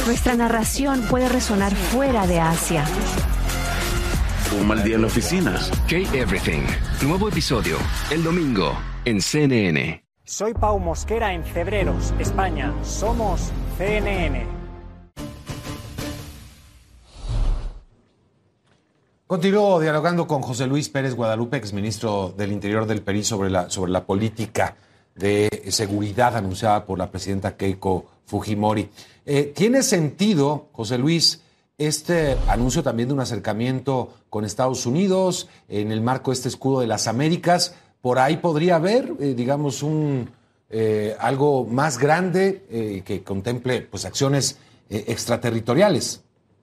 Nuestra narración puede resonar fuera de Asia. Un mal día en la oficina. K-Everything. Nuevo episodio. El domingo en CNN. Soy Pau Mosquera en Cebreros, España. Somos CNN. Continúo dialogando con José Luis Pérez Guadalupe, exministro del Interior del Perú, sobre la política de seguridad anunciada por la presidenta Keiko Fujimori. ¿Tiene sentido, José Luis, este anuncio también de un acercamiento con Estados Unidos en el marco de este escudo de las Américas? Por ahí podría haber, digamos, algo más grande que contemple pues, acciones extraterritoriales.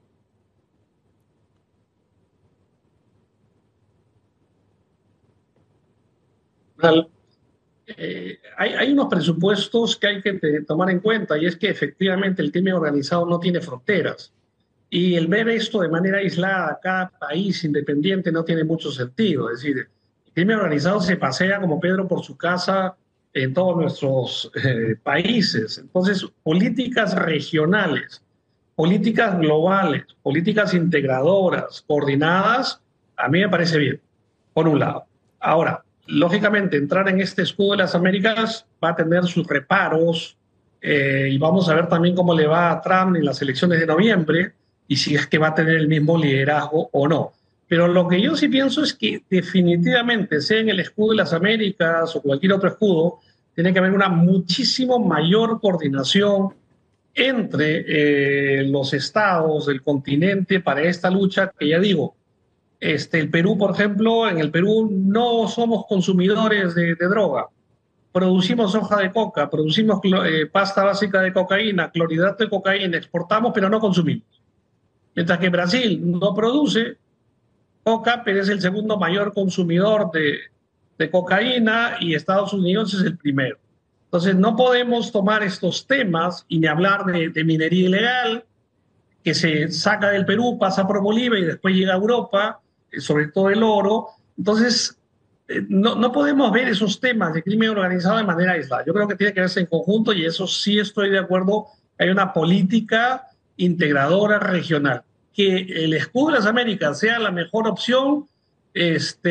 Hay unos presupuestos que hay que tomar en cuenta, y es que efectivamente el crimen organizado no tiene fronteras, y el ver esto de manera aislada, cada país independiente, no tiene mucho sentido. Es decir, el crimen organizado se pasea como Pedro por su casa en todos nuestros países. Entonces, políticas regionales, políticas globales, políticas integradoras, coordinadas, a mí me parece bien, por un lado. Ahora, lógicamente, entrar en este escudo de las Américas va a tener sus reparos, y vamos a ver también cómo le va a Trump en las elecciones de noviembre y si es que va a tener el mismo liderazgo o no. Pero lo que yo sí pienso es que definitivamente, sea en el escudo de las Américas o cualquier otro escudo, tiene que haber una muchísimo mayor coordinación entre los estados del continente para esta lucha que ya digo. El Perú, por ejemplo, en el Perú no somos consumidores de droga. Producimos hoja de coca, producimos pasta básica de cocaína, clorhidrato de cocaína, exportamos pero no consumimos. Mientras que Brasil no produce coca, pero es el segundo mayor consumidor de cocaína, y Estados Unidos es el primero. Entonces no podemos tomar estos temas y ni hablar de minería ilegal que se saca del Perú, pasa por Bolivia y después llega a Europa, sobre todo el oro. Entonces, no podemos ver esos temas de crimen organizado de manera aislada. Yo creo que tiene que verse en conjunto, y eso sí estoy de acuerdo. Hay una política integradora regional. Que el escudo de las Américas sea la mejor opción,